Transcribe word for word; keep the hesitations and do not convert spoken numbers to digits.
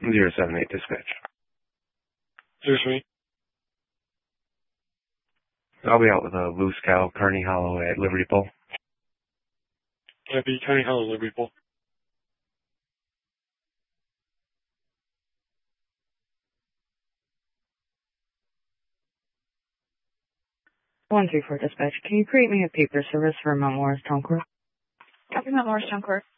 Zero seven eight dispatch. Zero three. I'll be out with a loose cow, Kearney Hollow at Liberty Pole. That'd be Kearney Hollow, Liberty Pole. one three four dispatch. Can you create me a paper service for Mount Morris Town Court? Copy Mount Morris Town Court.